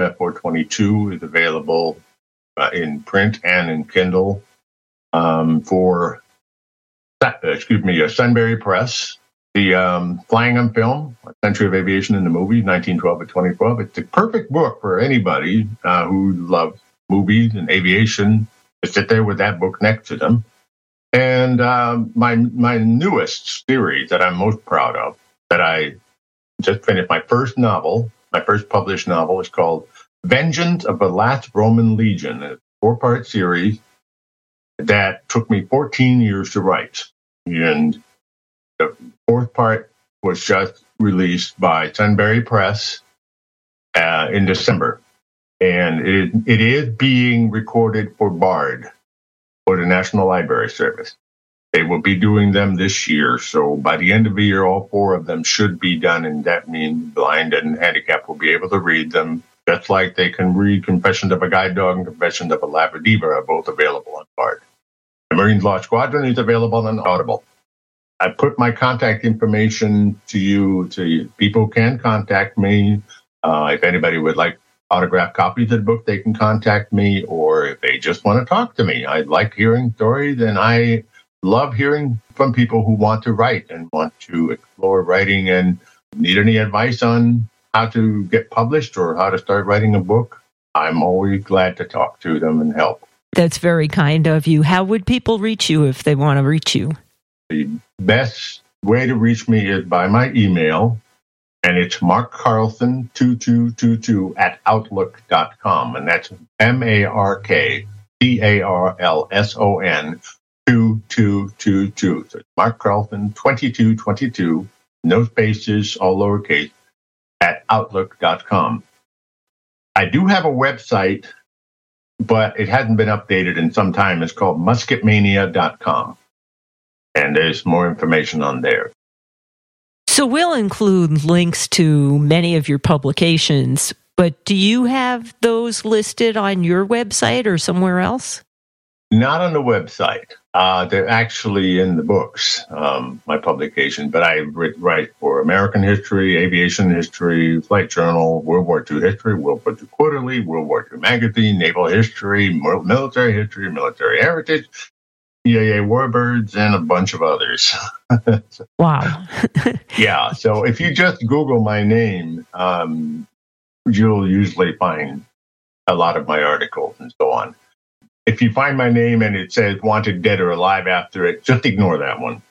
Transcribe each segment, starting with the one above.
F422 is available in print and in Kindle for Sunbury Press. The Flying on Film, A Century of Aviation in the Movie, 1912 to 2012. It's the perfect book for anybody who loves movies and aviation to sit there with that book next to them. And my newest series that I'm most proud of, that I just finished, my first published novel, is called Vengeance of the Last Roman Legion, a 4-part series that took me 14 years to write. And the 4th part was just released by Sunbury Press in December. And it is being recorded for BARD, for the National Library Service. They will be doing them this year. So by the end of the year, all 4 of them should be done. And that means blind and handicapped will be able to read them, just like they can read Confessions of a Guide Dog and Confessions of a Labrador are both available on BARD. The Marines Law Squadron is available on Audible. I put my contact information to you. People can contact me. If anybody would like autographed copies of the book, they can contact me, or if they just want to talk to me. I like hearing stories, and I love hearing from people who want to write and want to explore writing and need any advice on how to get published or how to start writing a book. I'm always glad to talk to them and help. That's very kind of you. How would people reach you if they want to reach you? The best way to reach me is by my email, and it's markcarlson2222 at outlook.com. And that's MarkCarlson 2222. So it's markcarlson2222, no spaces, all lowercase, at outlook.com. I do have a website, but it hasn't been updated in some time. It's called musketmania.com. And there's more information on there. So we'll include links to many of your publications, but do you have those listed on your website or somewhere else? Not on the website. They're actually in the books, my publication, but I write for American History, Aviation History, Flight Journal, World War II History, World War II Quarterly, World War II Magazine, Naval History, Military History, Military Heritage, CAA Warbirds, and a bunch of others. Wow. Yeah, so if you just Google my name, you'll usually find a lot of my articles and so on. If you find my name and it says wanted dead or alive after it, just ignore that one.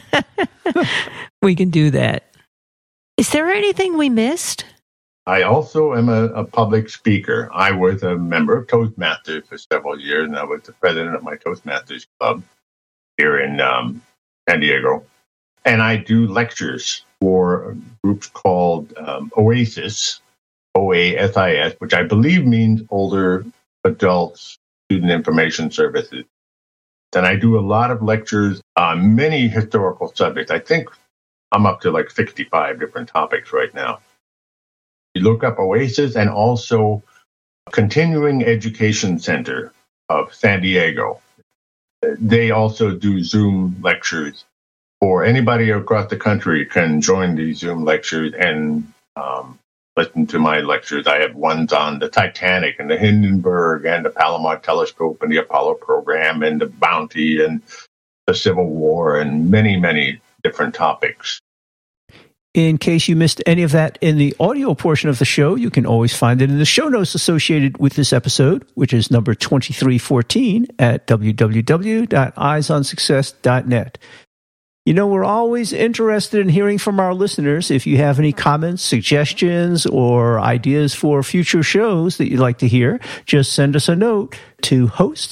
We can do that. Is there anything we missed? I also am a public speaker. I was a member of Toastmasters for several years, and I was the president of my Toastmasters club here in San Diego. And I do lectures for groups called OASIS, OASIS, which I believe means Older Adults Student Information Services. And I do a lot of lectures on many historical subjects. I think I'm up to like 65 different topics right now. You look up OASIS, and also Continuing Education Center of San Diego. They also do Zoom lectures for anybody across the country can join these Zoom lectures and listen to my lectures. I have ones on the Titanic and the Hindenburg and the Palomar Telescope and the Apollo program and the Bounty and the Civil War and many, many different topics. In case you missed any of that in the audio portion of the show, you can always find it in the show notes associated with this episode, which is number 2314 at www.eyesonsuccess.net. You know, we're always interested in hearing from our listeners. If you have any comments, suggestions, or ideas for future shows that you'd like to hear, just send us a note to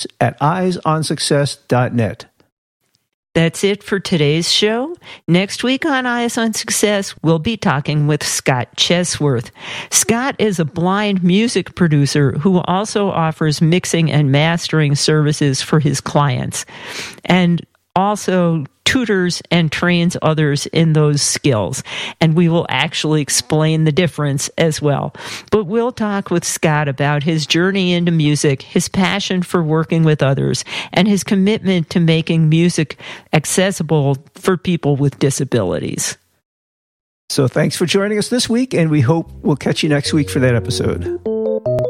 hosts@eyesonsuccess.net. That's it for today's show. Next week on Eyes on Success, we'll be talking with Scott Chesworth. Scott is a blind music producer who also offers mixing and mastering services for his clients, and also tutors and trains others in those skills. And we will actually explain the difference as well. But we'll talk with Scott about his journey into music, his passion for working with others, and his commitment to making music accessible for people with disabilities. So thanks for joining us this week, and we hope we'll catch you next week for that episode.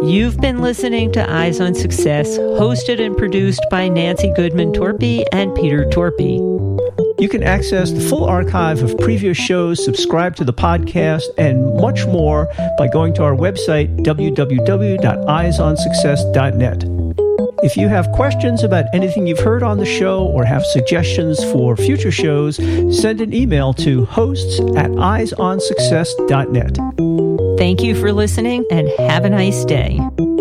You've been listening to Eyes on Success, hosted and produced by Nancy Goodman Torpy and Peter Torpy. You can access the full archive of previous shows, subscribe to the podcast, and much more by going to our website, www.eyesonsuccess.net. If you have questions about anything you've heard on the show or have suggestions for future shows, send an email to hosts@eyesonsuccess.net. Thank you for listening and have a nice day.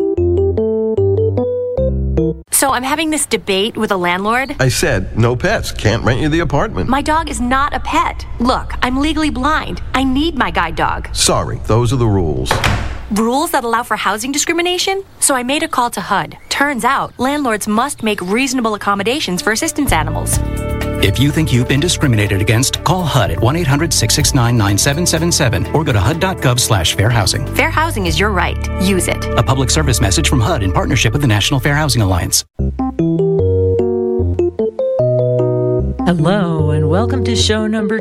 So I'm having this debate with a landlord. I said, no pets. Can't rent you the apartment. My dog is not a pet. Look, I'm legally blind. I need my guide dog. Sorry, those are the rules. Rules that allow for housing discrimination? So I made a call to HUD. Turns out, landlords must make reasonable accommodations for assistance animals. If you think you've been discriminated against, call HUD at 1-800-669-9777 or go to HUD.gov/fair housing. Fair housing is your right. Use it. A public service message from HUD in partnership with the National Fair Housing Alliance. Hello, and welcome to show number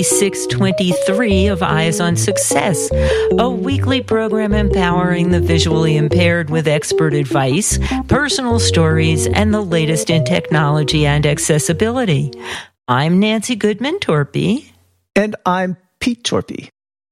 2623 of Eyes on Success, a weekly program empowering the visually impaired with expert advice, personal stories, and the latest in technology and accessibility. I'm Nancy Goodman Torpy. And I'm Pete Torpy.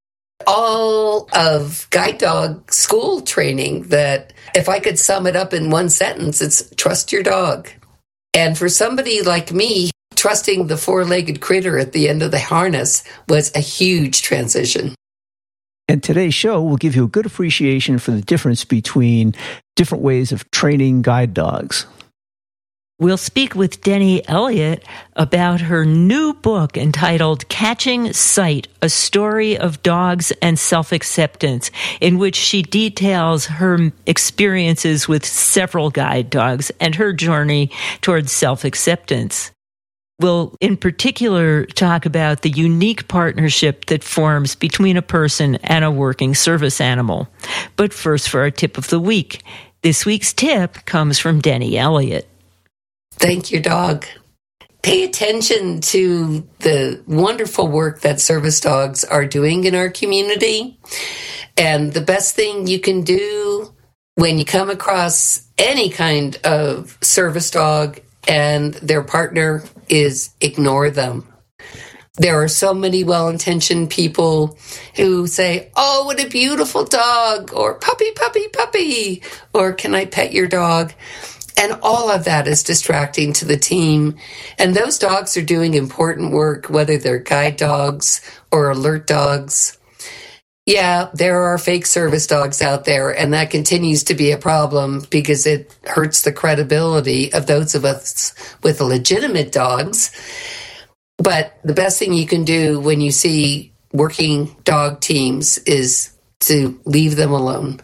All of guide dog school training that, if I could sum it up in one sentence, it's trust your dog. And for somebody like me, trusting the four-legged critter at the end of the harness was a huge transition. And today's show will give you a good appreciation for the difference between different ways of training guide dogs. We'll speak with Denny Elliott about her new book entitled Catching Sight, A Story of Dogs and Self-Acceptance, in which she details her experiences with several guide dogs and her journey towards self-acceptance. We'll in particular talk about the unique partnership that forms between a person and a working service animal. But first, for our tip of the week. This week's tip comes from Denny Elliott. Thank your dog. Pay attention to the wonderful work that service dogs are doing in our community. And the best thing you can do when you come across any kind of service dog and their partner is ignore them. There are so many well-intentioned people who say, oh, what a beautiful dog, or puppy, puppy, puppy, or can I pet your dog? And all of that is distracting to the team. And those dogs are doing important work, whether they're guide dogs or alert dogs. Yeah, there are fake service dogs out there, and that continues to be a problem because it hurts the credibility of those of us with legitimate dogs. But the best thing you can do when you see working dog teams is to leave them alone.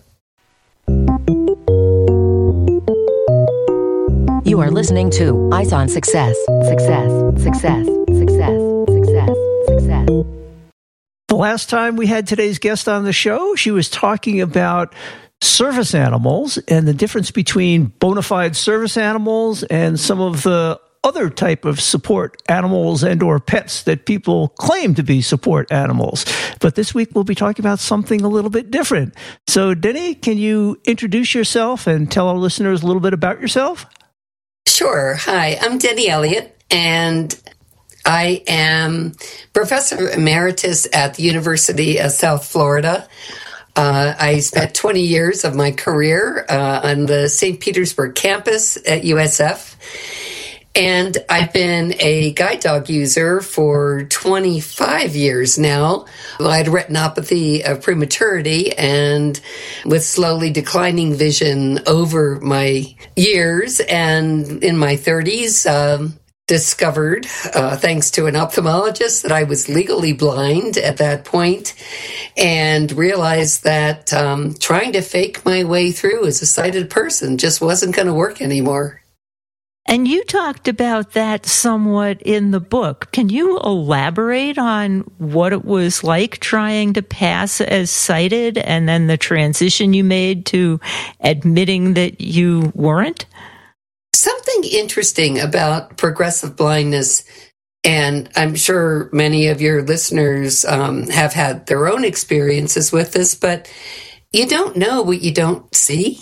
You are listening to Eyes on Success. Success, success, success, success, success. The last time we had today's guest on the show, she was talking about service animals and the difference between bona fide service animals and some of the other type of support animals and or pets that people claim to be support animals. But this week we'll be talking about something a little bit different. So Denny, can you introduce yourself and tell our listeners a little bit about yourself? Sure. Hi, I'm Denny Elliott, and I am Professor Emeritus at the University of South Florida. I spent 20 years of my career on the St. Petersburg campus at USF. And I've been a guide dog user for 25 years now. I had retinopathy of prematurity, and with slowly declining vision over my years, and in my 30s, discovered, thanks to an ophthalmologist, that I was legally blind at that point, and realized that trying to fake my way through as a sighted person just wasn't going to work anymore. And you talked about that somewhat in the book. Can you elaborate on what it was like trying to pass as sighted and then the transition you made to admitting that you weren't? Something interesting about progressive blindness, and I'm sure many of your listeners have had their own experiences with this, but you don't know what you don't see. see.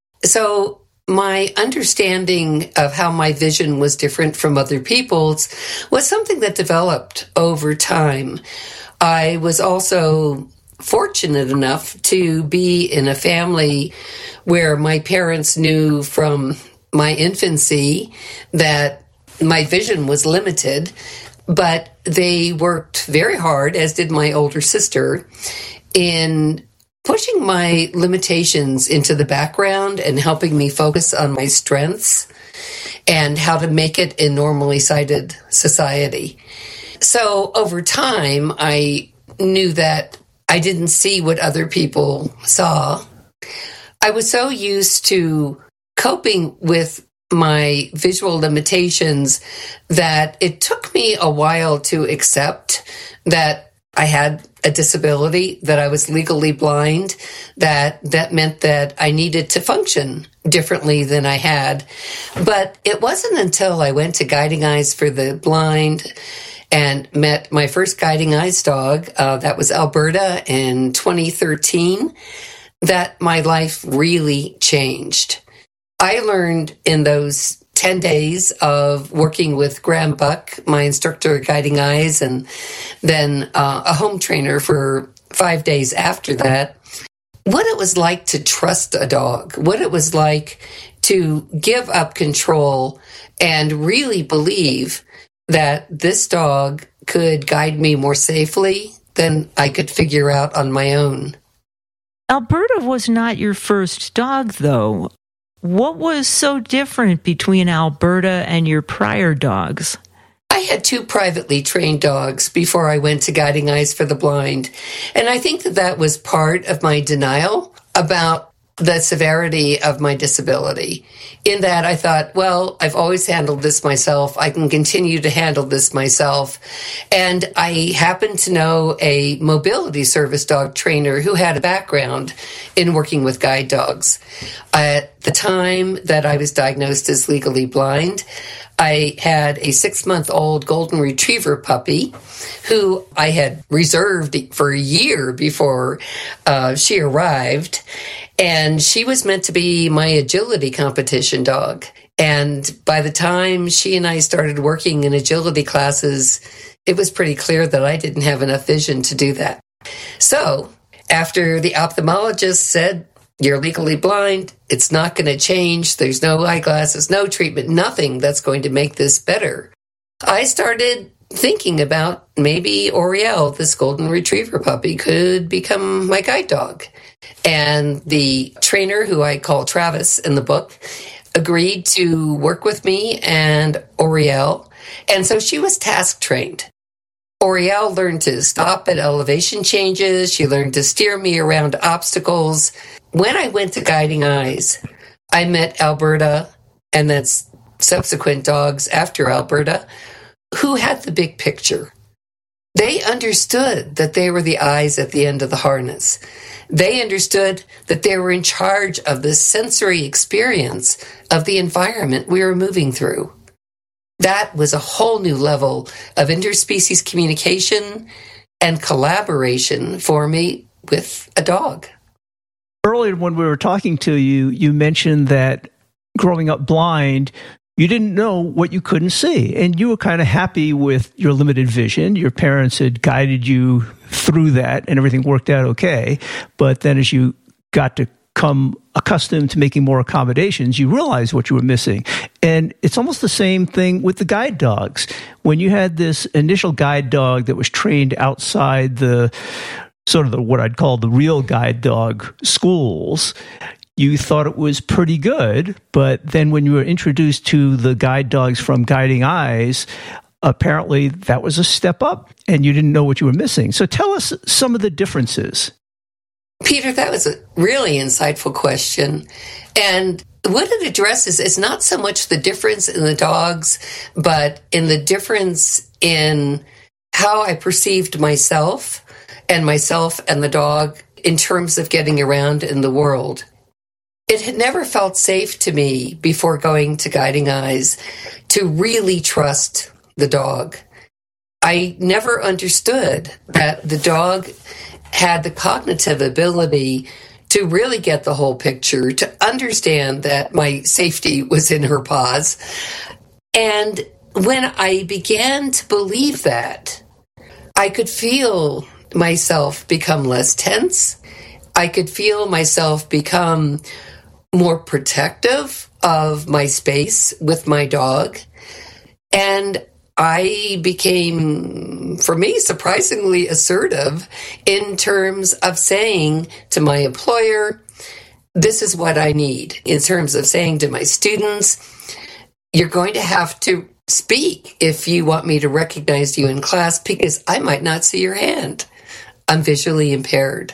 So my understanding of how my vision was different from other people's was something that developed over time. I was also fortunate enough to be in a family where my parents knew from my infancy that my vision was limited, but they worked very hard, as did my older sister, in pushing my limitations into the background and helping me focus on my strengths and how to make it in normally sighted society. So over time, I knew that I didn't see what other people saw. I was so used to coping with my visual limitations that it took me a while to accept that I had a disability, that I was legally blind, that meant that I needed to function differently than I had. But it wasn't until I went to Guiding Eyes for the Blind and met my first Guiding Eyes dog, that was Alberta in 2013, that my life really changed. I learned in those 10 days of working with Graham Buck, my instructor at Guiding Eyes, and then a home trainer for 5 days after that, what it was like to trust a dog, what it was like to give up control and really believe that this dog could guide me more safely than I could figure out on my own. Alberta was not your first dog, though. What was so different between Alberta and your prior dogs? I had 2 privately trained dogs before I went to Guiding Eyes for the Blind. And I think that was part of my denial about the severity of my disability, in that I thought, well, I've always handled this myself. I can continue to handle this myself. And I happened to know a mobility service dog trainer who had a background in working with guide dogs. At the time that I was diagnosed as legally blind, I had a 6-month-old golden retriever puppy who I had reserved for a year before she arrived. And she was meant to be my agility competition dog. And by the time she and I started working in agility classes, it was pretty clear that I didn't have enough vision to do that. So after the ophthalmologist said, "You're legally blind, it's not going to change, there's no eyeglasses, no treatment, nothing that's going to make this better," I started thinking about maybe Oriel, this golden retriever puppy, could become my guide dog. And the trainer, who I call Travis in the book, agreed to work with me and Oriel. And so she was task trained. Oriel learned to stop at elevation changes. She learned to steer me around obstacles. When I went to Guiding Eyes, I met Alberta, and that's subsequent dogs after Alberta, who had the big picture. They understood that they were the eyes at the end of the harness. They understood that they were in charge of the sensory experience of the environment we were moving through. That was a whole new level of interspecies communication and collaboration for me with a dog. Earlier when we were talking to you, you mentioned that growing up blind, you didn't know what you couldn't see, and you were kind of happy with your limited vision. Your parents had guided you through that, and everything worked out okay. But then as you got to come accustomed to making more accommodations, you realized what you were missing. And it's almost the same thing with the guide dogs. When you had this initial guide dog that was trained outside the sort of what I'd call the real guide dog schools, you thought it was pretty good, but then when you were introduced to the guide dogs from Guiding Eyes, apparently that was a step up and you didn't know what you were missing. So tell us some of the differences. Peter, that was a really insightful question. And what it addresses is not so much the difference in the dogs, but in the difference in how I perceived myself and the dog in terms of getting around in the world. It had never felt safe to me before going to Guiding Eyes to really trust the dog. I never understood that the dog had the cognitive ability to really get the whole picture, to understand that my safety was in her paws. And when I began to believe that, I could feel myself become less tense. I could feel myself become more protective of my space with my dog. And I became, for me, surprisingly assertive in terms of saying to my employer, this is what I need. In terms of saying to my students, you're going to have to speak if you want me to recognize you in class because I might not see your hand. I'm visually impaired.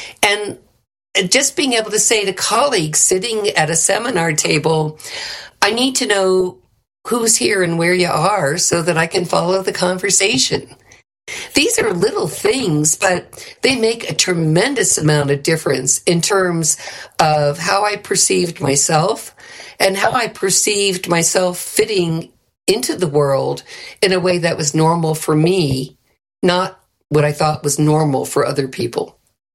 And just being able to say to colleagues sitting at a seminar table, I need to know who's here and where you are so that I can follow the conversation. These are little things, but they make a tremendous amount of difference in terms of how I perceived myself and how I perceived myself fitting into the world in a way that was normal for me, not what I thought was normal for other people.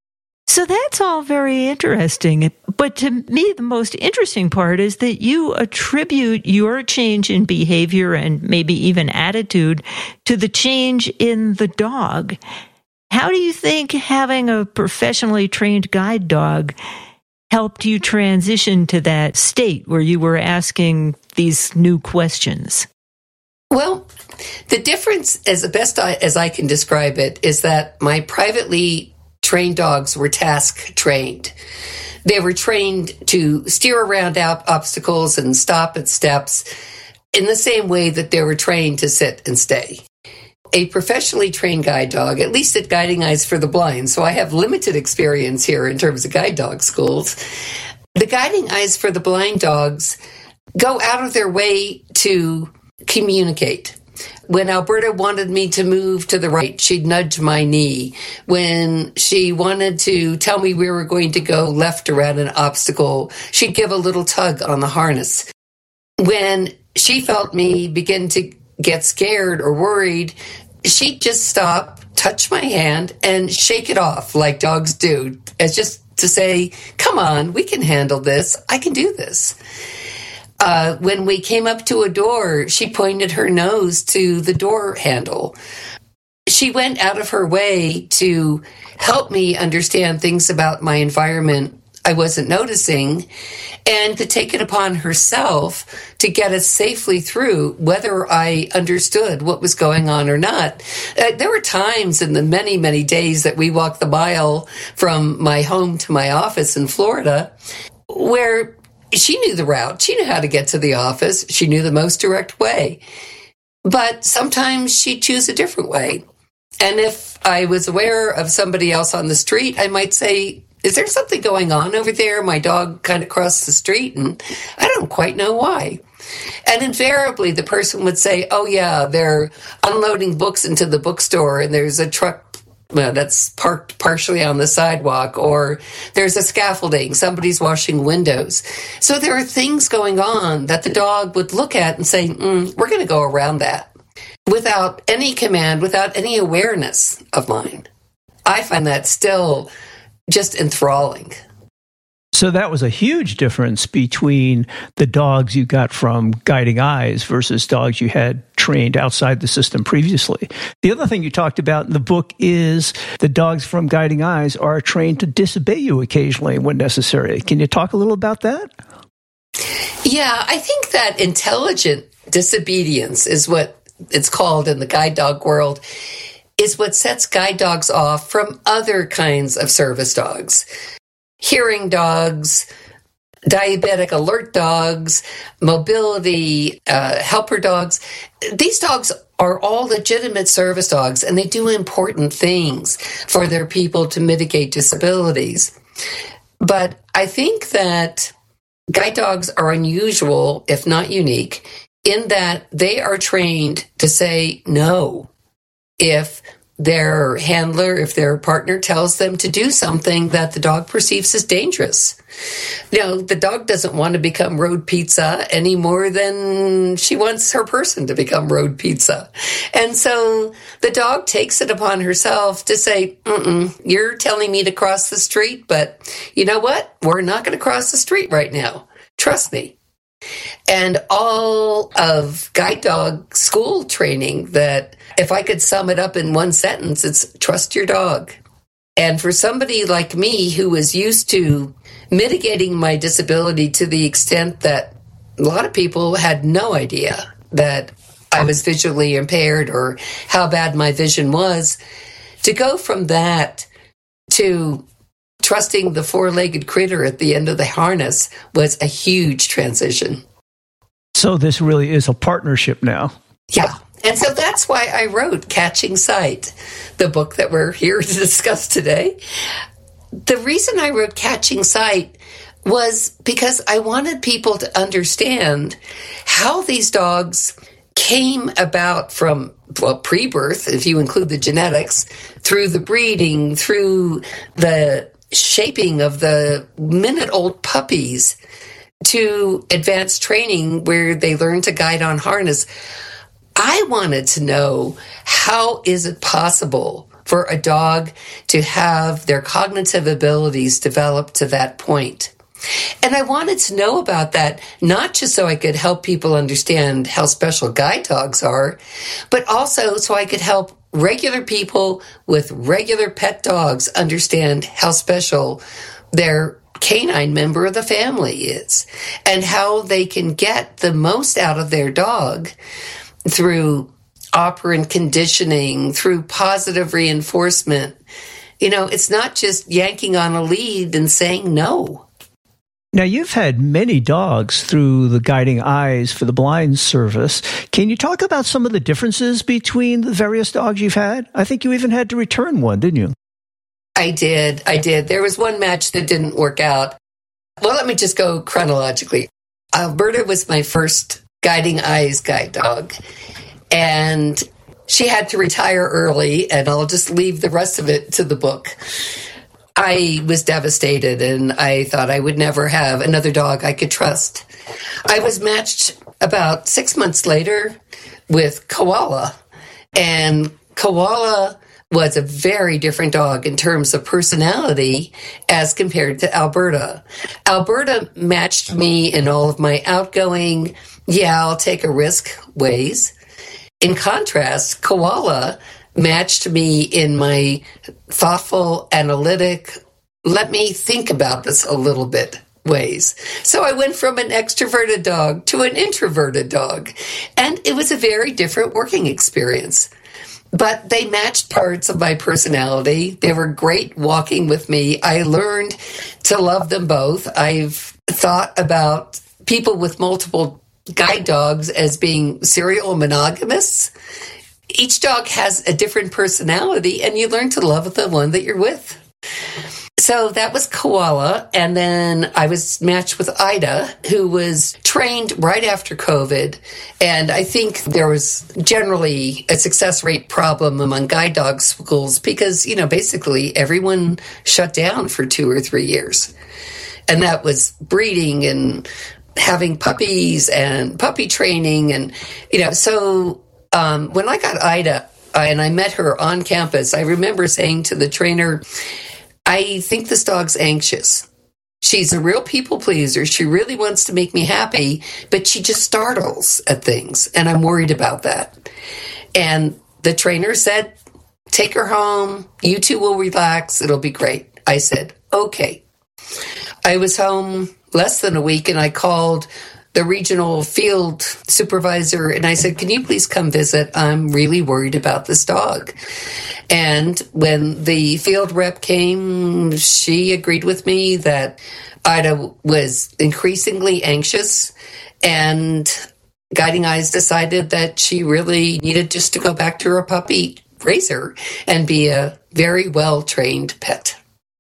So that's all very interesting. But to me, the most interesting part is that you attribute your change in behavior and maybe even attitude to the change in the dog. How do you think having a professionally trained guide dog helped you transition to that state where you were asking these new questions? Well, the difference, as best as I can describe it, is that my privately trained dogs were task trained. They were trained to steer around obstacles and stop at steps in the same way that they were trained to sit and stay. A professionally trained guide dog, at least at Guiding Eyes for the Blind, so I have limited experience here in terms of guide dog schools. The Guiding Eyes for the Blind dogs go out of their way to communicate. When Alberta wanted me to move to the right, she'd nudge my knee. When she wanted to tell me we were going to go left around an obstacle, she'd give a little tug on the harness. When she felt me begin to get scared or worried, she'd just stop, touch my hand, and shake it off like dogs do, as just to say, come on, we can handle this. I can do this. When we came up to a door, she pointed her nose to the door handle. She went out of her way to help me understand things about my environment I wasn't noticing and to take it upon herself to get us safely through, whether I understood what was going on or not. There were times in the many, many days that we walked the mile from my home to my office in Florida where she knew the route. She knew how to get to the office. She knew the most direct way. But sometimes she'd choose a different way. And if I was aware of somebody else on the street, I might say, is there something going on over there? My dog kind of crossed the street and I don't quite know why. And invariably the person would say, oh yeah, they're unloading books into the bookstore and there's a truck that's parked partially on the sidewalk, or there's a scaffolding, somebody's washing windows. So there are things going on that the dog would look at and say, we're going to go around that without any command, without any awareness of mine. I find that still just enthralling. So that was a huge difference between the dogs you got from Guiding Eyes versus dogs you had trained outside the system previously. The other thing you talked about in the book is the dogs from Guiding Eyes are trained to disobey you occasionally when necessary. Can you talk a little about that? Yeah, I think that intelligent disobedience is what it's called in the guide dog world, is what sets guide dogs off from other kinds of service dogs. Hearing dogs, diabetic alert dogs, mobility helper dogs. These dogs are all legitimate service dogs, and they do important things for their people to mitigate disabilities. But I think that guide dogs are unusual, if not unique, in that they are trained to say no if their handler, if their partner tells them to do something that the dog perceives as dangerous. The dog doesn't want to become road pizza any more than she wants her person to become road pizza. And so the dog takes it upon herself to say, you're telling me to cross the street, but you know what? We're not going to cross the street right now. Trust me. And all of guide dog school training, that if I could sum it up in one sentence, it's trust your dog. And for somebody like me who was used to mitigating my disability to the extent that a lot of people had no idea that I was visually impaired or how bad my vision was, to go from that to trusting the four-legged critter at the end of the harness was a huge transition. So this really is a partnership now. Yeah. And so that's why I wrote Catching Sight, the book that we're here to discuss today. The reason I wrote Catching Sight was because I wanted people to understand how these dogs came about from, pre-birth, if you include the genetics, through the breeding, through the shaping of the minute-old puppies, to advanced training where they learn to guide on harness. I wanted to know, how is it possible for a dog to have their cognitive abilities develop to that point? And I wanted to know about that, not just so I could help people understand how special guide dogs are, but also so I could help regular people with regular pet dogs understand how special their canine member of the family is, and how they can get the most out of their dog through operant conditioning, through positive reinforcement. It's not just yanking on a lead and saying no. Now, you've had many dogs through the Guiding Eyes for the Blind service. Can you talk about some of the differences between the various dogs you've had? I think you even had to return one, didn't you? I did. There was one match that didn't work out. Well, let me just go chronologically. Alberta was my first Guiding Eyes guide dog, and she had to retire early, and I'll just leave the rest of it to the book. I was devastated, and I thought I would never have another dog I could trust. I was matched about 6 months later with Koala, and Koala was a very different dog in terms of personality as compared to Alberta. Alberta matched me in all of my outgoing, I'll take a risk ways. In contrast, Koala matched me in my thoughtful, analytic, let me think about this a little bit ways. So I went from an extroverted dog to an introverted dog, and it was a very different working experience. But they matched parts of my personality. They were great walking with me. I learned to love them both. I've thought about people with multiple guide dogs as being serial monogamists. Each dog has a different personality, and you learn to love the one that you're with. So that was Koala, and then I was matched with Ida, who was trained right after COVID, and I think there was generally a success rate problem among guide dog schools because, basically everyone shut down for 2 or 3 years. And that was breeding and having puppies and puppy training, and, so when I got Ida and I met her on campus, I remember saying to the trainer, I think this dog's anxious. She's a real people pleaser. She really wants to make me happy, but she just startles at things, and I'm worried about that. And the trainer said, take her home. You two will relax. It'll be great. I said, okay. I was home less than a week, and I called the regional field supervisor, and I said, can you please come visit? I'm really worried about this dog. And when the field rep came, she agreed with me that Ida was increasingly anxious, and Guiding Eyes decided that she really needed just to go back to her puppy raiser and be a very well-trained pet.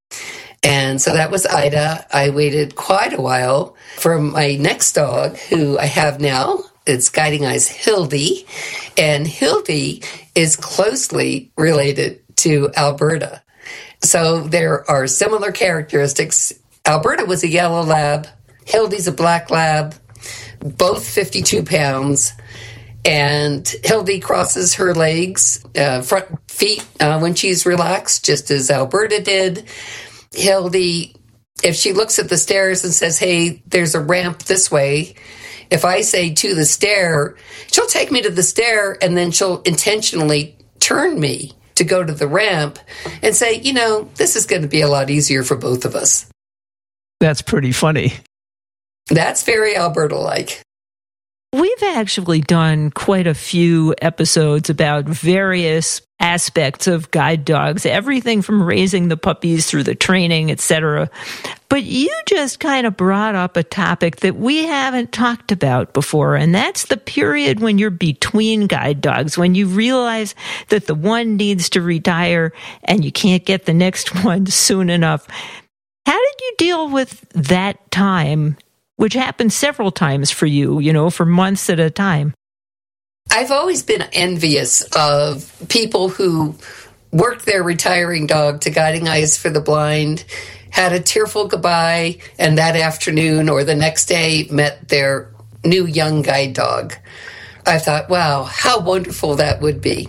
And so that was Ida. I waited quite a while for my next dog, who I have now. It's Guiding Eyes Hildy. And Hildy is closely related to Alberta. So there are similar characteristics. Alberta was a yellow lab. Hildy's a black lab, both 52 pounds. And Hildy crosses her legs, front feet, when she's relaxed, just as Alberta did. Hildy, if she looks at the stairs and says, hey, there's a ramp this way, if I say to the stair, she'll take me to the stair and then she'll intentionally turn me to go to the ramp and say, this is going to be a lot easier for both of us. That's pretty funny. That's very Alberta-like. We've actually done quite a few episodes about various aspects of guide dogs, everything from raising the puppies through the training, etc. But you just kind of brought up a topic that we haven't talked about before, and that's the period when you're between guide dogs, when you realize that the one needs to retire and you can't get the next one soon enough. How did you deal with that time, which happened several times for you, for months at a time? I've always been envious of people who worked their retiring dog to Guiding Eyes for the Blind, had a tearful goodbye, and that afternoon or the next day met their new young guide dog. I thought, wow, how wonderful that would be.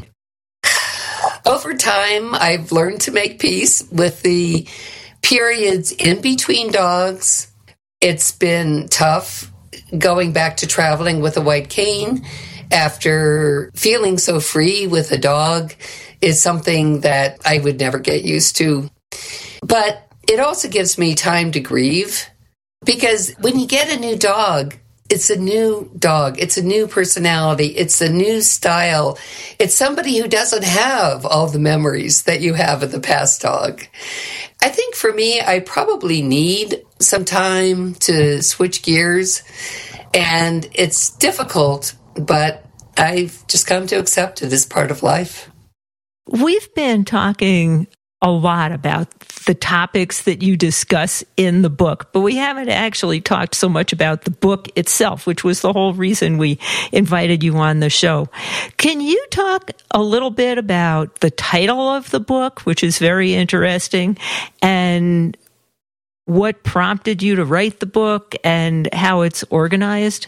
Over time, I've learned to make peace with the periods in between dogs. It's been tough going back to traveling with a white cane after feeling so free with a dog is something that I would never get used to. But it also gives me time to grieve, because when you get a new dog, it's a new dog. It's a new personality. It's a new style. It's somebody who doesn't have all the memories that you have of the past dog. I think for me, I probably need some time to switch gears, and it's difficult, but I've just come to accept it as part of life. We've been talking a lot about the topics that you discuss in the book, but we haven't actually talked so much about the book itself, which was the whole reason we invited you on the show. Can you talk a little bit about the title of the book, which is very interesting, and what prompted you to write the book and how it's organized?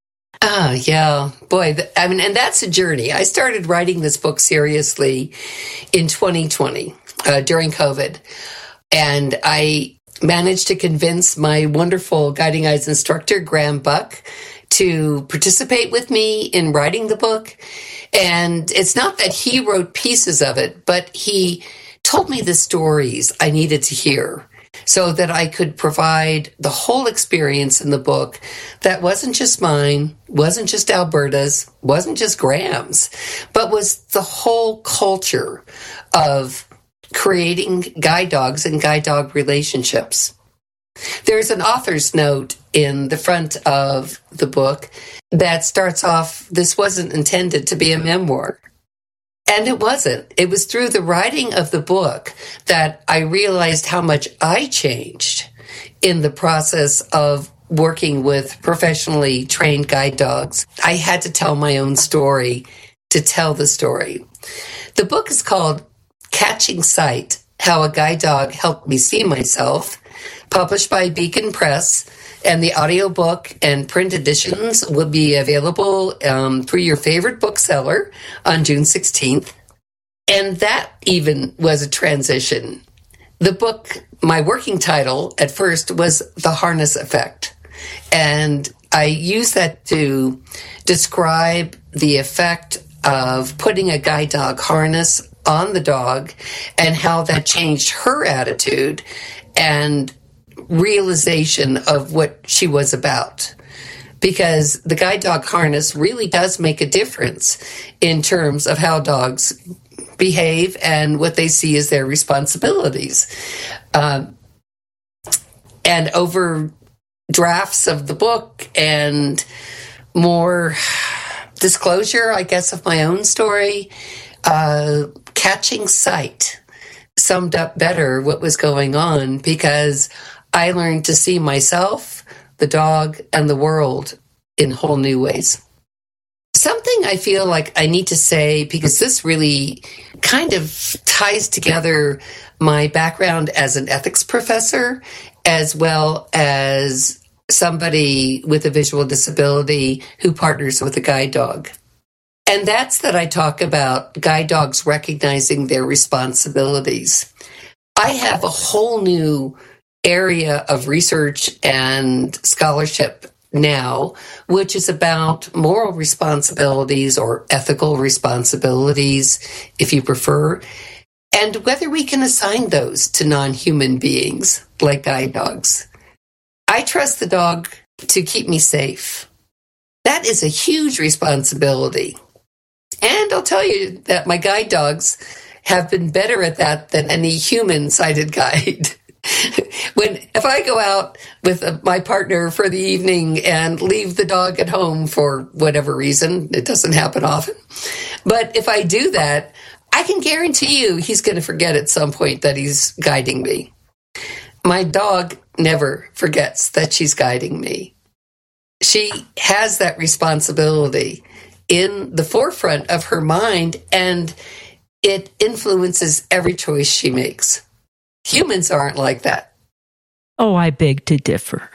Yeah. Boy, and that's a journey. I started writing this book seriously in 2020 during COVID. And I managed to convince my wonderful Guiding Eyes instructor, Graham Buck, to participate with me in writing the book. And it's not that he wrote pieces of it, but he told me the stories I needed to hear so that I could provide the whole experience in the book that wasn't just mine, wasn't just Alberta's, wasn't just Graham's, but was the whole culture of creating guide dogs and guide dog relationships. There's an author's note in the front of the book that starts off, this wasn't intended to be a memoir. And it wasn't. It was through the writing of the book that I realized how much I changed in the process of working with professionally trained guide dogs. I had to tell my own story to tell the story. The book is called Catching Sight, How a Guide Dog Helped Me See Myself, published by Beacon Press, and the audiobook and print editions will be available through your favorite bookseller on June 16th. And that even was a transition. The book, my working title at first was The Harness Effect. And I use that to describe the effect of putting a guide dog harness on the dog and how that changed her attitude and realization of what she was about. Because the guide dog harness really does make a difference in terms of how dogs behave and what they see as their responsibilities. And over drafts of the book and more disclosure, I guess, of my own story, Catching Sight summed up better what was going on, because I learned to see myself, the dog, and the world in whole new ways. Something I feel like I need to say, because this really kind of ties together my background as an ethics professor, as well as somebody with a visual disability who partners with a guide dog. And that's that I talk about guide dogs recognizing their responsibilities. I have a whole new area of research and scholarship now, which is about moral responsibilities or ethical responsibilities, if you prefer, and whether we can assign those to non-human beings like guide dogs. I trust the dog to keep me safe. That is a huge responsibility. And I'll tell you that my guide dogs have been better at that than any human-sighted guide. If I go out with my partner for the evening and leave the dog at home for whatever reason, it doesn't happen often. But if I do that, I can guarantee you he's going to forget at some point that he's guiding me. My dog never forgets that she's guiding me. She has that responsibility in the forefront of her mind, and it influences every choice she makes. Humans aren't like that. Oh, I beg to differ.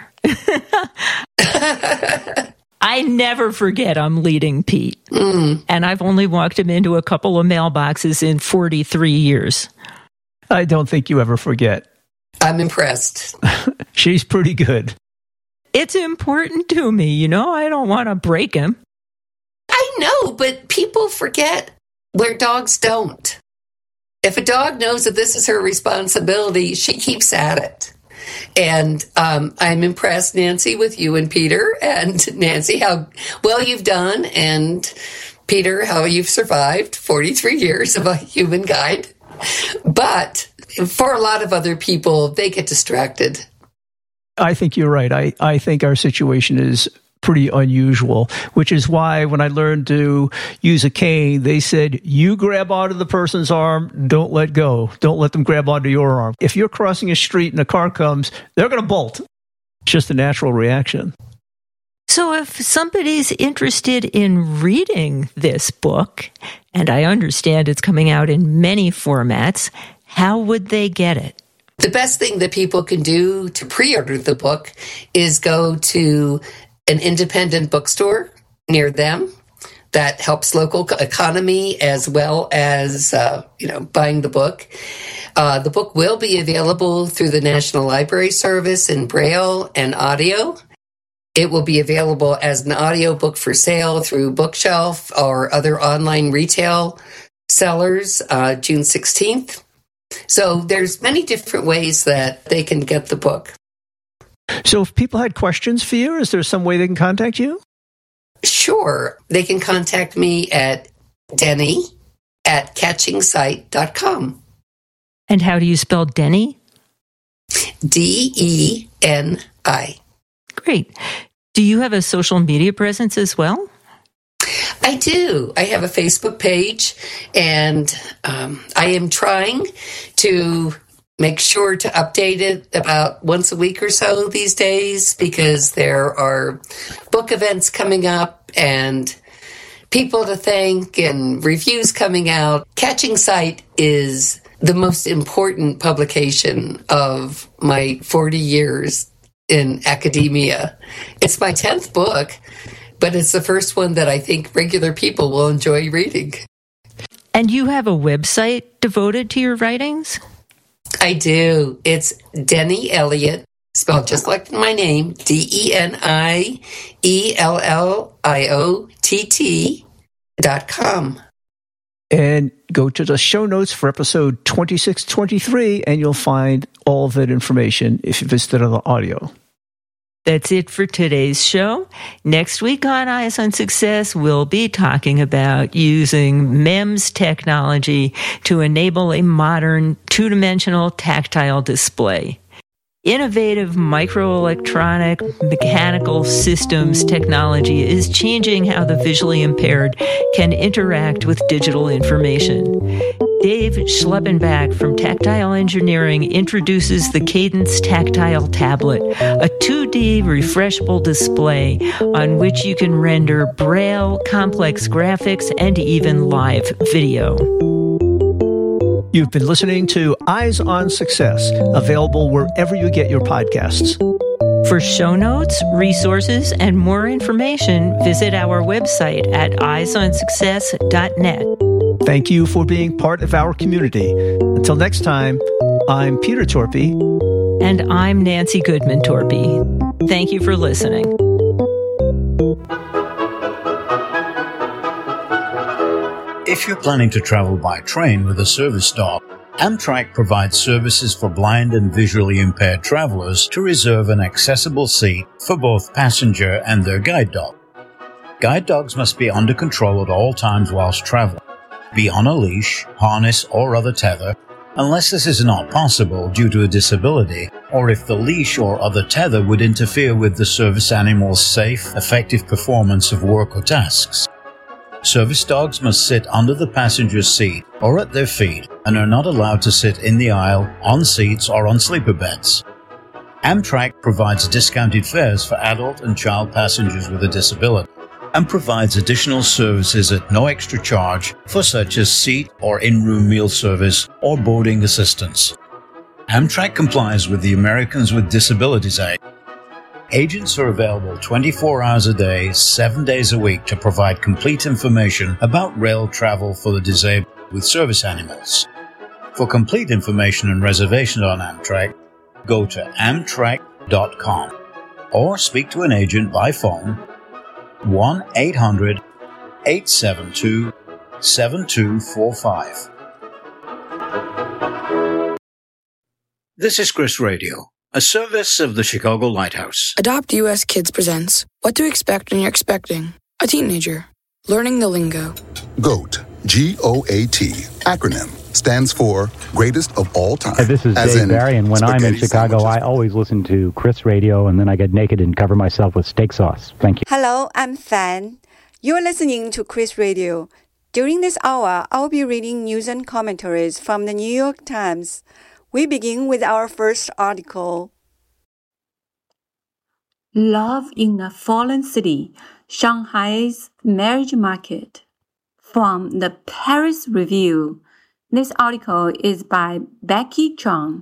I never forget I'm leading Pete. And I've only walked him into a couple of mailboxes in 43 years. I don't think you ever forget. I'm impressed. She's pretty good. It's important to me, you know. I don't want to break him. I know, but people forget where dogs don't. If a dog knows that this is her responsibility, she keeps at it. And I'm impressed, Nancy, with you and Peter. And Nancy, how well you've done. And Peter, how you've survived 43 years of a human guide. But for a lot of other people, they get distracted. I think you're right. I think our situation is pretty unusual, which is why when I learned to use a cane, they said, you grab onto the person's arm, don't let go. Don't let them grab onto your arm. If you're crossing a street and a car comes, they're going to bolt. It's just a natural reaction. So if somebody's interested in reading this book, and I understand it's coming out in many formats, how would they get it? The best thing that people can do to pre-order the book is go to an independent bookstore near them. That helps local economy as well as, buying the book. The book will be available through the National Library Service in Braille and audio. It will be available as an audiobook for sale through Bookshelf or other online retail sellers June 16th. So there's many different ways that they can get the book. So if people had questions for you, is there some way they can contact you? Sure. They can contact me at Denny@catchingsight.com. And how do you spell Denny? Deni. Great. Do you have a social media presence as well? I do. I have a Facebook page, and I am trying to make sure to update it about once a week or so these days, because there are book events coming up and people to thank and reviews coming out. Catching Sight is the most important publication of my 40 years in academia. It's my 10th book, but it's the first one that I think regular people will enjoy reading. And you have a website devoted to your writings? I do. It's Denny Elliott, spelled just like my name, DeniElliott.com. And go to the show notes for episode 2623, and you'll find all of that information if you visit on the audio. That's it for today's show. Next week on Eyes on Success, we'll be talking about using MEMS technology to enable a modern two-dimensional tactile display. Innovative microelectronic mechanical systems technology is changing how the visually impaired can interact with digital information. Dave Schleppenbach from Tactile Engineering introduces the Cadence Tactile Tablet, a 2D refreshable display on which you can render braille, complex graphics, and even live video. You've been listening to Eyes on Success, available wherever you get your podcasts. For show notes, resources, and more information, visit our website at eyesonsuccess.net. Thank you for being part of our community. Until next time, I'm Peter Torpy. And I'm Nancy Goodman Torpy. Thank you for listening. If you're planning to travel by train with a service dog, Amtrak provides services for blind and visually impaired travelers to reserve an accessible seat for both passenger and their guide dog. Guide dogs must be under control at all times whilst traveling, be on a leash, harness, or other tether, unless this is not possible due to a disability, or if the leash or other tether would interfere with the service animal's safe, effective performance of work or tasks. Service dogs must sit under the passenger's seat or at their feet and are not allowed to sit in the aisle, on seats, or on sleeper beds. Amtrak provides discounted fares for adult and child passengers with a disability and provides additional services at no extra charge for such as seat or in-room meal service or boarding assistance. Amtrak complies with the Americans with Disabilities Act. Agents are available 24 hours a day, 7 days a week to provide complete information about rail travel for the disabled with service animals. For complete information and reservations on Amtrak, go to amtrak.com or speak to an agent by phone 1-800-872-7245. This is Chris Radio, a service of the Chicago Lighthouse. Adopt US Kids presents What to Expect When You're Expecting a Teenager. Learning the Lingo. GOAT, G-O-A-T, acronym, stands for Greatest of All Time. This is Dave Barry, and when I'm in Chicago, I always listen to Chris Radio, and then I get naked and cover myself with steak sauce. Thank you. Hello, I'm Fan. You're listening to Chris Radio. During this hour, I'll be reading news and commentaries from the New York Times. We begin with our first article. Love in a Fallen City, Shanghai's Marriage Market. From the Paris Review. This article is by Becky Zhang.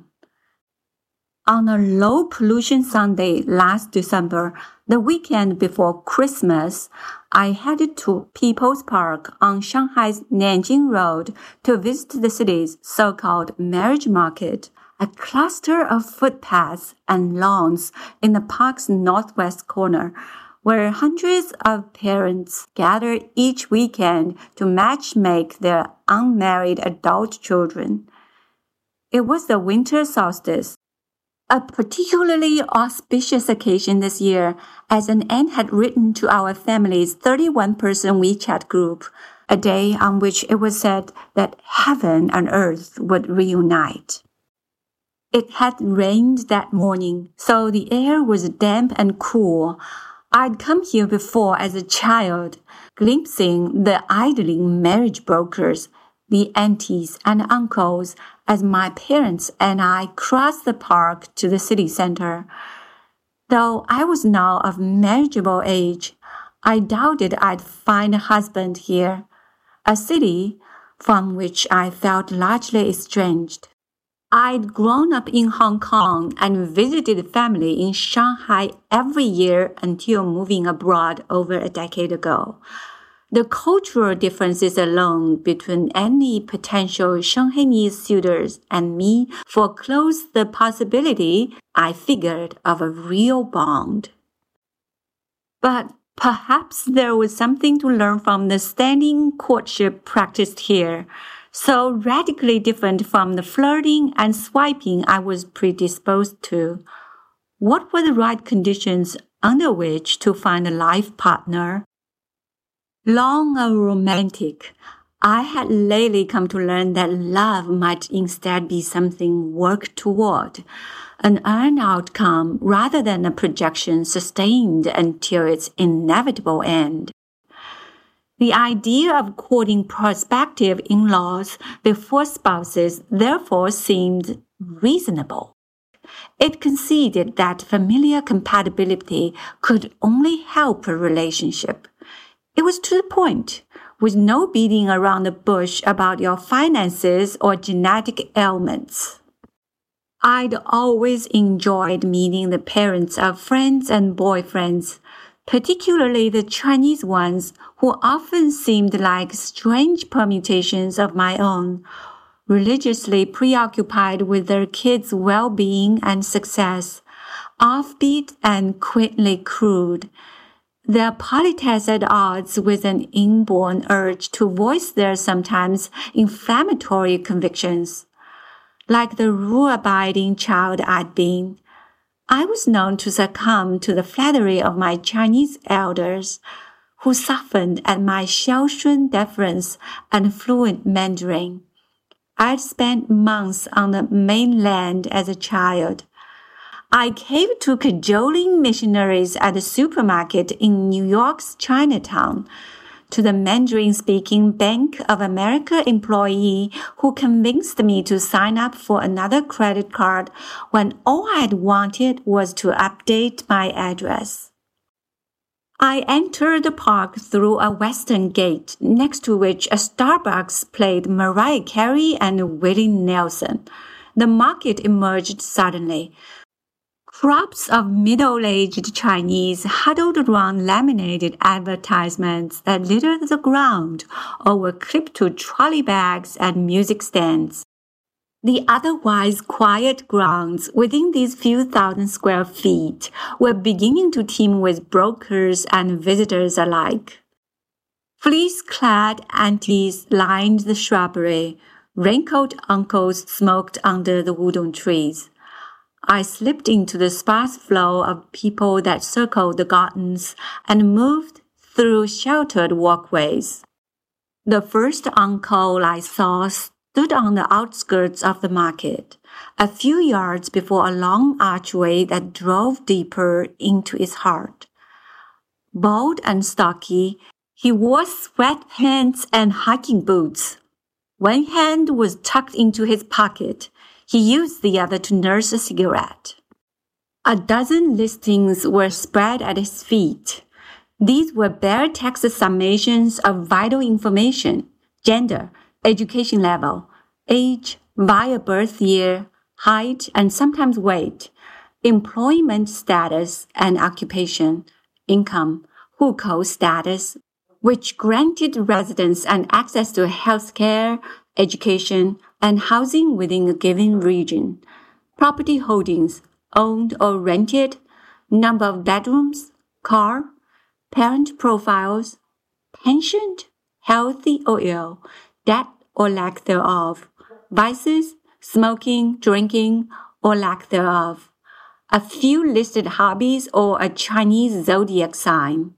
On a low-pollution Sunday last December, the weekend before Christmas, I headed to People's Park on Shanghai's Nanjing Road to visit the city's so-called marriage market, a cluster of footpaths and lawns in the park's northwest corner, where hundreds of parents gather each weekend to matchmake their unmarried adult children. It was the winter solstice, a particularly auspicious occasion this year, as an aunt had written to our family's 31-person WeChat group, a day on which it was said that heaven and earth would reunite. It had rained that morning, so the air was damp and cool. I'd come here before as a child, glimpsing the idling marriage brokers, the aunties and uncles, as my parents and I crossed the park to the city center. Though I was now of marriageable age, I doubted I'd find a husband here, a city from which I felt largely estranged. I'd grown up in Hong Kong and visited family in Shanghai every year until moving abroad over a decade ago. The cultural differences alone between any potential Shanghainese suitors and me foreclosed the possibility, I figured, of a real bond. But perhaps there was something to learn from the standing courtship practiced here, so radically different from the flirting and swiping I was predisposed to. What were the right conditions under which to find a life partner? Long a romantic, I had lately come to learn that love might instead be something worked toward, an earned outcome rather than a projection sustained until its inevitable end. The idea of courting prospective in-laws before spouses therefore seemed reasonable. It conceded that familiar compatibility could only help a relationship. It was to the point, with no beating around the bush about your finances or genetic ailments. I'd always enjoyed meeting the parents of friends and boyfriends, particularly the Chinese ones who often seemed like strange permutations of my own, religiously preoccupied with their kids' well-being and success, offbeat and quaintly crude. Their politesse at odds with an inborn urge to voice their sometimes inflammatory convictions. Like the rule-abiding child I'd been, I was known to succumb to the flattery of my Chinese elders, who softened at my Xiaoshun deference and fluent Mandarin. I'd spent months on the mainland as a child. I caved to cajoling missionaries at the supermarket in New York's Chinatown, to the Mandarin-speaking Bank of America employee who convinced me to sign up for another credit card when all I'd wanted was to update my address. I entered the park through a western gate, next to which a Starbucks played Mariah Carey and Willie Nelson. The market emerged suddenly. Crops of middle-aged Chinese huddled around laminated advertisements that littered the ground or were clipped to trolley bags and music stands. The otherwise quiet grounds within these few thousand square feet were beginning to teem with brokers and visitors alike. Fleece-clad aunties lined the shrubbery. Raincoat uncles smoked under the wooden trees. I slipped into the sparse flow of people that circled the gardens and moved through sheltered walkways. The first uncle I saw stood on the outskirts of the market, a few yards before a long archway that drove deeper into its heart. Bald and stocky, he wore sweatpants and hiking boots. One hand was tucked into his pocket. He used the other to nurse a cigarette. A dozen listings were spread at his feet. These were bare text summations of vital information: gender, education level, age, via birth year, height and sometimes weight, employment status and occupation, income, hukou status, which granted residents and access to health care, education, and housing within a given region, property holdings, owned or rented, number of bedrooms, car, parent profiles, pension, healthy or ill, debt or lack thereof, vices, smoking, drinking, or lack thereof, a few listed hobbies or a Chinese zodiac sign.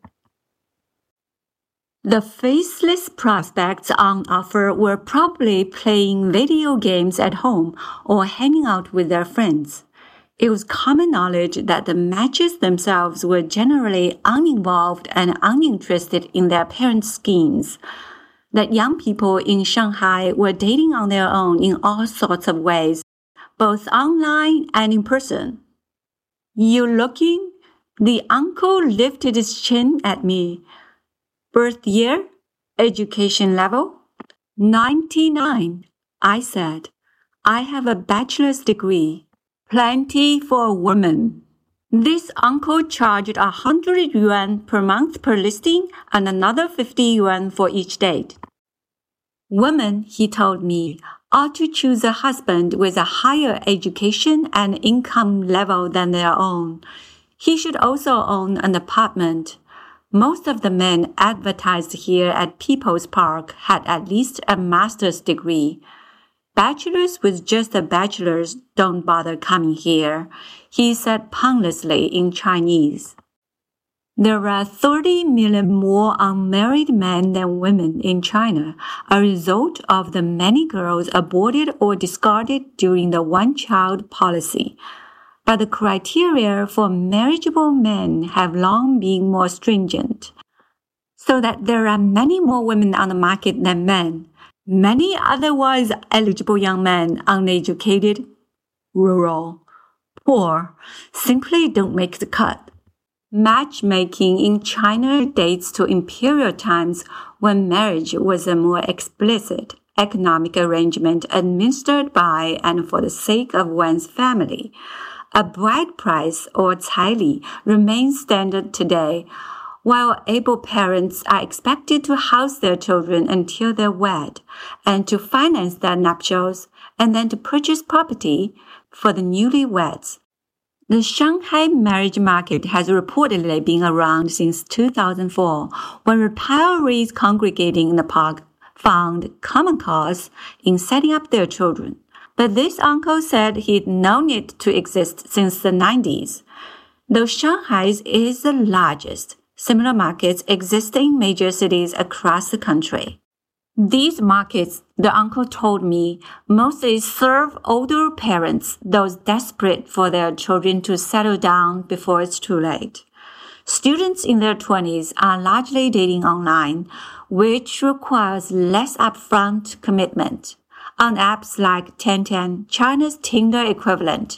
The faceless prospects on offer were probably playing video games at home or hanging out with their friends. It was common knowledge that the matches themselves were generally uninvolved and uninterested in their parents' schemes, that young people in Shanghai were dating on their own in all sorts of ways, both online and in person. "You looking?" The uncle lifted his chin at me. "Birth year? Education level?" 99, I said. "I have a bachelor's degree. Plenty for a woman." This uncle charged 100 yuan per month per listing and another 50 yuan for each date. Women, he told me, ought to choose a husband with a higher education and income level than their own. He should also own an apartment. Most of the men advertised here at People's Park had at least a master's degree. Bachelors with just a bachelor's don't bother coming here, he said ponderously in Chinese. There are 30 million more unmarried men than women in China, a result of the many girls aborted or discarded during the one-child policy. But the criteria for marriageable men have long been more stringent. so that there are many more women on the market than men. Many otherwise eligible young men, uneducated, rural, poor, simply don't make the cut. Matchmaking in China dates to imperial times when marriage was a more explicit economic arrangement administered by and for the sake of one's family. A bride price or caili remains standard today, while able parents are expected to house their children until they're wed and to finance their nuptials and then to purchase property for the newlyweds. The Shanghai marriage market has reportedly been around since 2004, when retirees congregating in the park found common cause in setting up their children. But this uncle said he'd known it to exist since the 90s. Though Shanghai is the largest, similar markets exist in major cities across the country. These markets, the uncle told me, mostly serve older parents, those desperate for their children to settle down before it's too late. Students in their 20s are largely dating online, which requires less upfront commitment. On apps like Tiantian, China's Tinder equivalent,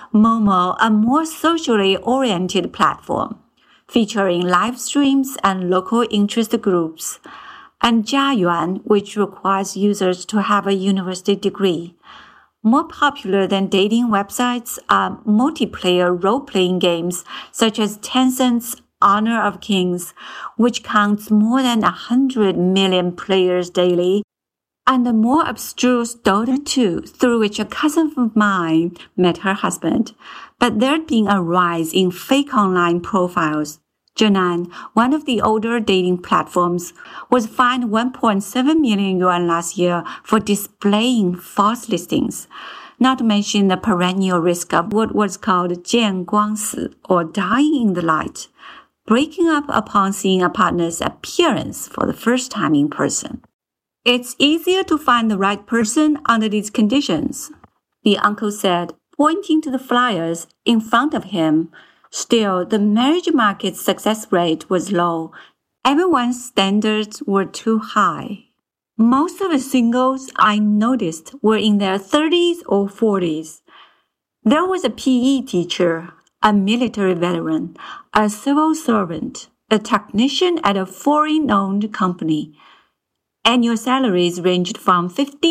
Momo, a more socially oriented platform, featuring live streams and local interest groups, and Jiayuan, which requires users to have a university degree. More popular than dating websites are multiplayer role-playing games such as Tencent's Honor of Kings, which counts more than 100 million players daily, and the more abstruse Dota 2, through which a cousin of mine met her husband. But there'd been a rise in fake online profiles. Zhenan, one of the older dating platforms, was fined 1.7 million yuan last year for displaying false listings, not to mention the perennial risk of what was called 见光死, or dying in the light, breaking up upon seeing a partner's appearance for the first time in person. It's easier to find the right person under these conditions, the uncle said, pointing to the flyers in front of him. Still, the marriage market's success rate was low. Everyone's standards were too high. Most of the singles I noticed were in their 30s or 40s. There was a PE teacher, a military veteran, a civil servant, a technician at a foreign-owned company. Annual salaries ranged from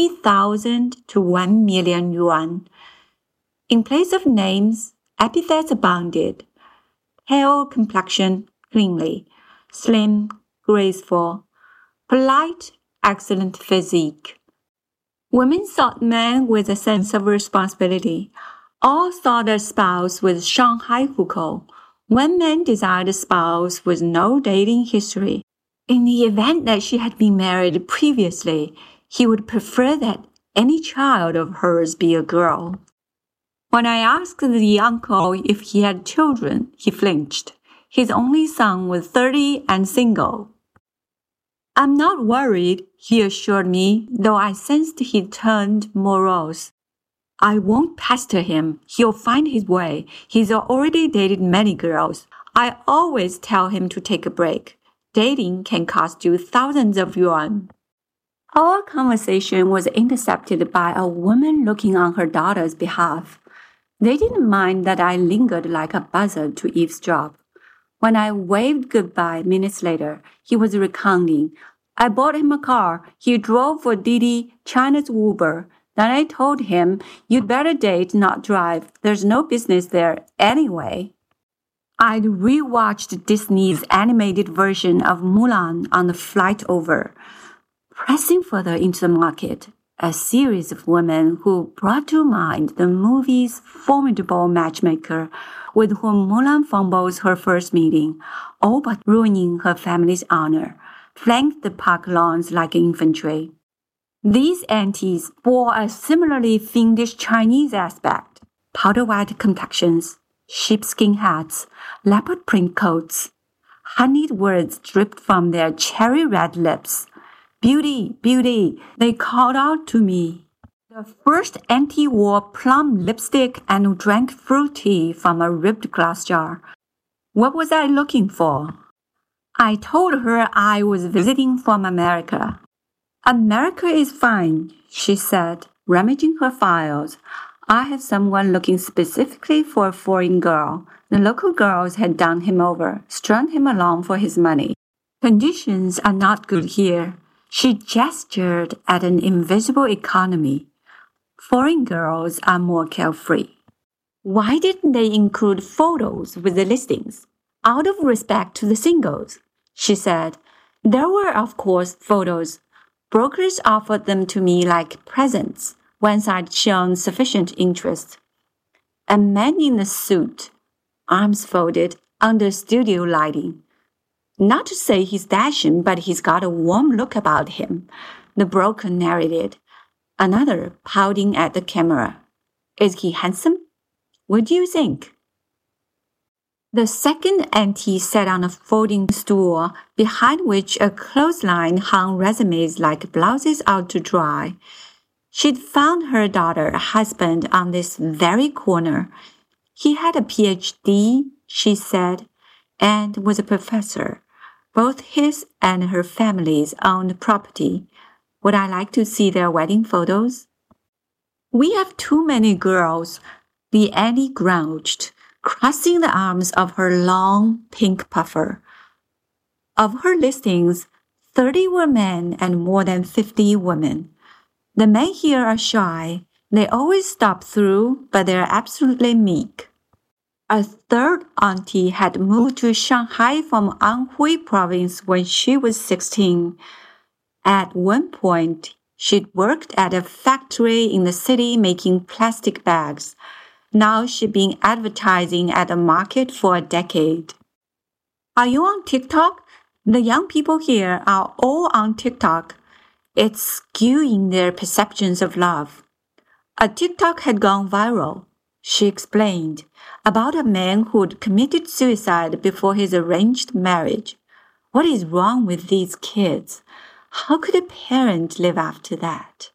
50,000 to 1 million yuan. In place of names, epithets abounded. Pale complexion, cleanly. Slim, graceful. Polite, excellent physique. Women sought men with a sense of responsibility. All sought a spouse with Shanghai hukou. One man desired a spouse with no dating history. In the event that she had been married previously, he would prefer that any child of hers be a girl. When I asked the uncle if he had children, he flinched. His only son was 30 and single. I'm not worried, he assured me, though I sensed he turned morose. I won't pester him. He'll find his way. He's already dated many girls. I always tell him to take a break. Dating can cost you thousands of yuan. Our conversation was intercepted by a woman looking on her daughter's behalf. They didn't mind that I lingered like a buzzard to eavesdrop. When I waved goodbye minutes later, he was recounting. I bought him a car. He drove for Didi, China's Uber. Then I told him, you'd better date, not drive. There's no business there anyway. I'd rewatched Disney's animated version of Mulan on the flight over. Pressing further into the market, a series of women who brought to mind the movie's formidable matchmaker with whom Mulan fumbles her first meeting, all but ruining her family's honor, flanked the park lawns like infantry. These aunties bore a similarly fiendish Chinese aspect, powder-white complexions, sheepskin hats, leopard print coats. Honeyed words dripped from their cherry-red lips. Beauty, beauty, they called out to me. The first auntie wore plum lipstick and drank fruit tea from a ribbed glass jar. What was I looking for? I told her I was visiting from America. America is fine, she said, rummaging her files. I have someone looking specifically for a foreign girl. The local girls had done him over, strung him along for his money. Conditions are not good here. She gestured at an invisible economy. Foreign girls are more carefree. Why didn't they include photos with the listings? Out of respect to the singles, she said. There were, of course, photos. Brokers offered them to me like presents once I'd shown sufficient interest. A man in a suit, arms folded, under studio lighting. Not to say he's dashing, but he's got a warm look about him, the broker narrated. Another pouting at the camera. Is he handsome? What do you think? The second auntie sat on a folding stool, behind which a clothesline hung resumes like blouses out to dry. She'd found her daughter's husband on this very corner. He had a PhD, she said, and was a professor. Both his and her families owned property. Would I like to see their wedding photos? We have too many girls, the auntie grouched, crossing the arms of her long pink puffer. Of her listings, 30 were men and more than 50 women. The men here are shy. They always stop through, but they're absolutely meek. A third auntie had moved to Shanghai from Anhui province when she was 16. At one point, she'd worked at a factory in the city making plastic bags. Now she'd been advertising at a market for a decade. Are you on TikTok? The young people here are all on TikTok. It's skewing their perceptions of love. A TikTok had gone viral, she explained, about a man who'd committed suicide before his arranged marriage. What is wrong with these kids? How could a parent live after that?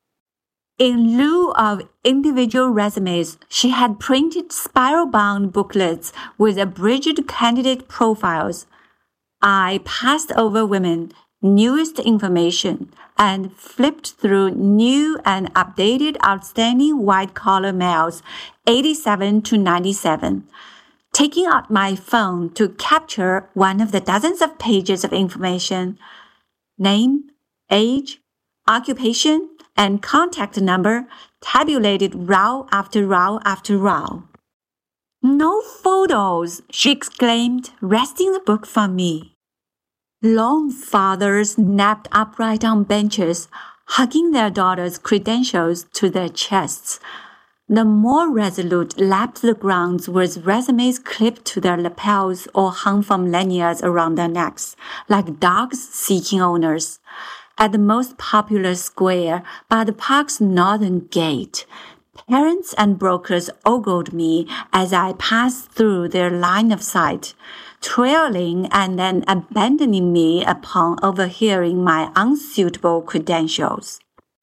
In lieu of individual resumes, she had printed spiral-bound booklets with abridged candidate profiles. I passed over women, newest information, and flipped through new and updated outstanding white-collar males, 87 to 97, taking out my phone to capture one of the dozens of pages of information. Name, age, occupation, and contact number tabulated row after row after row. No photos, she exclaimed, wresting the book from me. Lone fathers napped upright on benches, hugging their daughters' credentials to their chests. The more resolute lapped the grounds with resumes clipped to their lapels or hung from lanyards around their necks, like dogs seeking owners. At the most popular square by the park's northern gate, parents and brokers ogled me as I passed through their line of sight, trailing and then abandoning me upon overhearing my unsuitable credentials.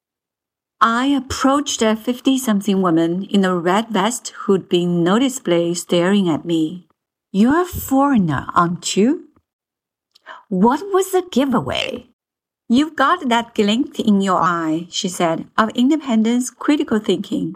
I approached a 50-something woman in a red vest who'd been noticeably staring at me. You're a foreigner, aren't you? What was the giveaway? You've got that glint in your eye, she said, of independence, critical thinking.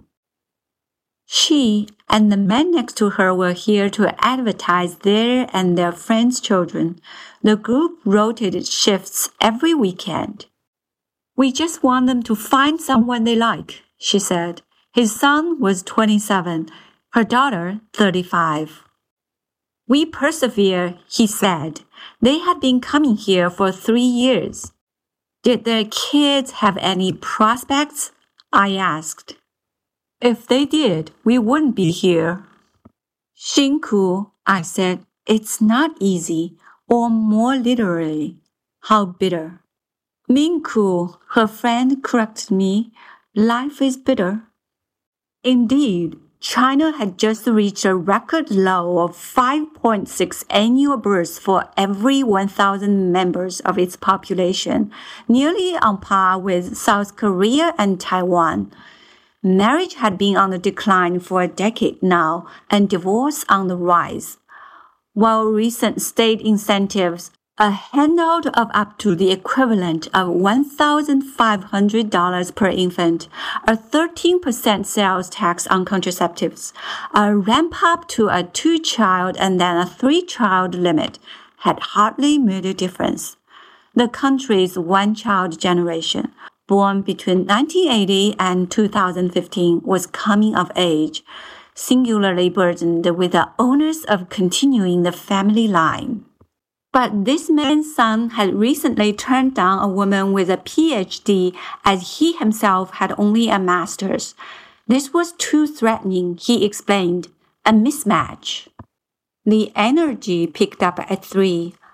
She and the man next to her were here to advertise their and their friends' children. The group rotated shifts every weekend. We just want them to find someone they like, she said. His son was 27, her daughter 35. We persevere, he said. They had been coming here for 3 years. Did their kids have any prospects? I asked. If they did, we wouldn't be here. 辛苦, I said. It's not easy, or more literally, how bitter. 命苦, her friend corrected me. Life is bitter. Indeed, China had just reached a record low of 5.6 annual births for every 1,000 members of its population, nearly on par with South Korea and Taiwan. Marriage had been on the decline for a decade now, and divorce on the rise. While recent state incentives a handout of up to the equivalent of $1,500 per infant, a 13% sales tax on contraceptives, a ramp up to a 2-child and then a 3-child limit had hardly made a difference. The country's one-child generation, born between 1980 and 2015, was coming of age, singularly burdened with the onus of continuing the family line. But this man's son had recently turned down a woman with a PhD as he himself had only a master's. This was too threatening, he explained, a mismatch. The energy picked up at 3.